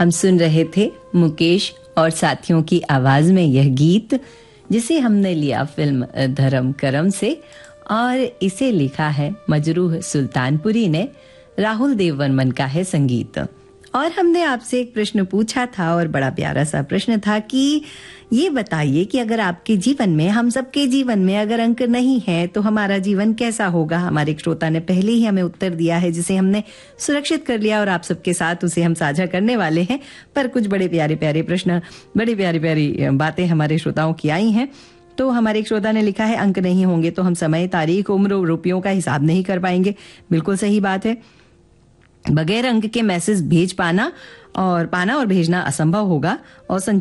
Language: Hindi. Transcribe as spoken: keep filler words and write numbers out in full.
हम सुन रहे थे मुकेश और साथियों की आवाज में यह गीत, जिसे हमने लिया फिल्म धर्म करम से, और इसे लिखा है मजरूह सुल्तानपुरी ने। राहुल देव वर्मन का है संगीत। और हमने आपसे एक प्रश्न पूछा था, और बड़ा प्यारा सा प्रश्न था कि ये बताइए कि अगर आपके जीवन में, हम सबके जीवन में अगर अंक नहीं है तो हमारा जीवन कैसा होगा। हमारे एक श्रोता ने पहले ही हमें उत्तर दिया है, जिसे हमने सुरक्षित कर लिया और आप सबके साथ उसे हम साझा करने वाले हैं। पर कुछ बड़े प्यारे प्यारे प्रश्न, बड़ी प्यारी प्यारी बातें हमारे श्रोताओं की आई हैं। तो हमारे एक श्रोता ने लिखा है, अंक नहीं होंगे तो हम समय, तारीख, उम्र, रुपयों का हिसाब नहीं कर पाएंगे। बिल्कुल सही बात है। बगैर अंक के मैसेज भेज पाना और पाना और भेजना असंभव होगा, और